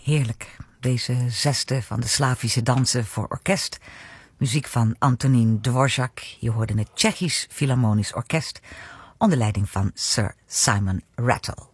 Heerlijk. Deze zesde van de Slavische dansen voor orkest. Muziek van Antonín Dvořák. Je hoorde het Tsjechisch Philharmonisch Orkest onder leiding van Sir Simon Rattle.